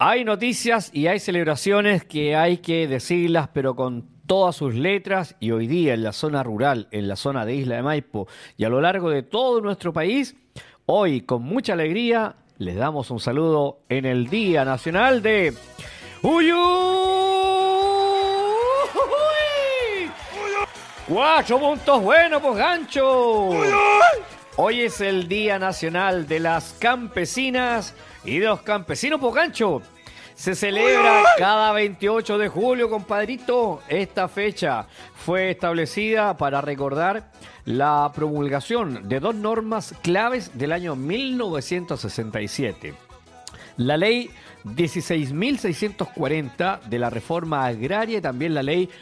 Hay noticias y hay celebraciones que hay que decirlas, pero con todas sus letras, y hoy día en la zona rural, en la zona de Isla de Maipo y a lo largo de todo nuestro país, hoy con mucha alegría les damos un saludo en el Día Nacional de ¡Uyuy! 4 puntos buenos, pues gancho. Hoy es el Día Nacional de las Campesinas y de los Campesinos, pues gancho. Se celebra cada 28 de julio, compadrito. Esta fecha fue establecida para recordar la promulgación de dos normas claves del año 1967. La ley 16.640 de la reforma agraria y también la ley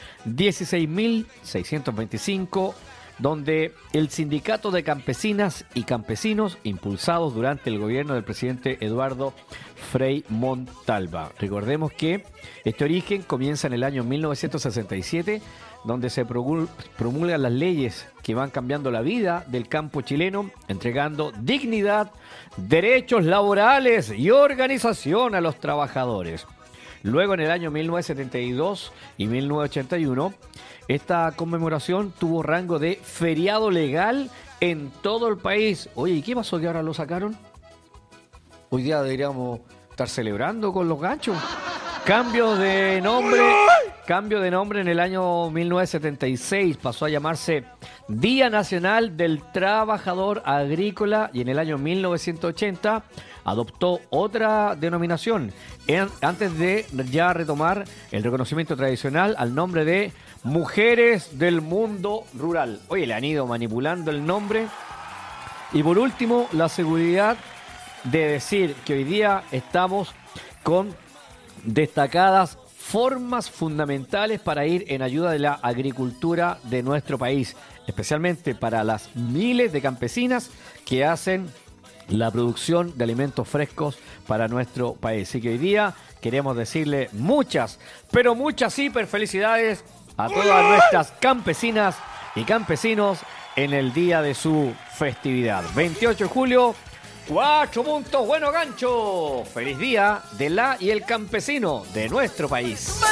16.625, donde el sindicato de campesinas y campesinos impulsados durante el gobierno del presidente Eduardo Frei Montalva. Recordemos que este origen comienza en el año 1967, donde se promulgan las leyes que van cambiando la vida del campo chileno, entregando dignidad, derechos laborales y organización a los trabajadores. Luego, en el año 1972 y 1981, esta conmemoración tuvo rango de feriado legal en todo el país. Oye, ¿y qué pasó que ahora lo sacaron? Hoy día deberíamos estar celebrando con los ganchos. Cambio de nombre en el año 1976, pasó a llamarse Día Nacional del Trabajador Agrícola, y en el año 1980 adoptó otra denominación, antes de ya retomar el reconocimiento tradicional al nombre de Mujeres del Mundo Rural. Oye, le han ido manipulando el nombre. Y por último, la seguridad de decir que hoy día estamos con destacadas formas fundamentales para ir en ayuda de la agricultura de nuestro país, especialmente para las miles de campesinas que hacen la producción de alimentos frescos para nuestro país. Así que hoy día queremos decirle muchas, pero muchas hiper felicidades a todas nuestras campesinas y campesinos en el día de su festividad. 28 de julio, 4 puntos, bueno gancho. Feliz día de la y el campesino de nuestro país.